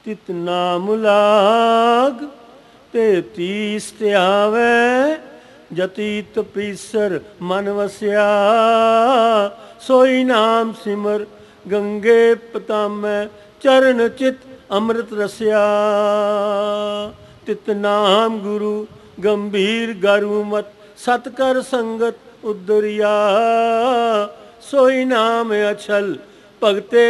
ਤਿਤ ਨਾਮ ਲਾਗ ਤੇ ਤੀਸ ਧਿਆਵੈ, ਜਤੀ ਤਪੀਸਰ ਮਨ ਵਸਿਆ। ਸੋਈ ਨਾਮ ਸਿਮਰ ਗੰਗੇ ਪਤਾਮੈ, ਚਰਨ ਚਿਤ ਅੰਮ੍ਰਿਤ ਰਸਿਆ। ਤਿਤ ਨਾਮ ਗੁਰੂ ਗੰਭੀਰ ਗਰੂ ਮਤ, ਸਤ ਕਰ ਸੰਗਤ ਉਦਰਿਆ। ਸੋਈ ਨਾਮ ਅਛਲ ਭਗਤੇ